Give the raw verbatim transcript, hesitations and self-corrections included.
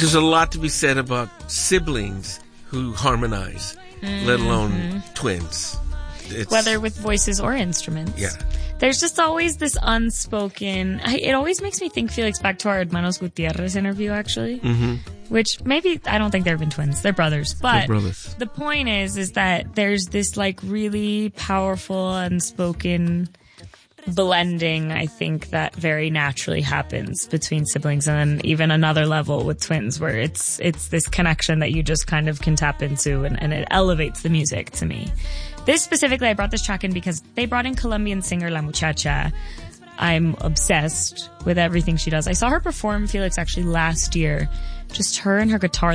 there's a lot to be said about siblings who harmonize, mm-hmm. let alone twins. It's, whether with voices or instruments. Yeah. There's just always this unspoken... I, it always makes me think, Felix, back to our Hermanos Gutierrez interview, actually. Mm-hmm. Which maybe... I don't think they've been twins. They're brothers. But They're brothers. The point is, is that there's this, like, really powerful, unspoken blending, I think, that very naturally happens between siblings, and then even another level with twins where it's it's this connection that you just kind of can tap into, and, and it elevates the music to me. This specifically, I brought this track in because they brought in Colombian singer La Muchacha. I'm obsessed with everything she does. I saw her perform, Felix, actually last year. Just her and her guitar